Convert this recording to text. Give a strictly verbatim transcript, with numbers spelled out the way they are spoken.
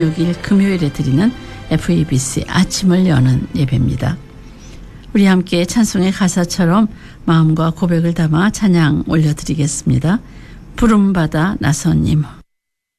육 일 금요일에 드리는 에프이비씨 아침을 여는 예배입니다. 우리 함께 찬송의 가사처럼 마음과 고백을 담아 찬양 올려드리겠습니다. 부름받아 나선님.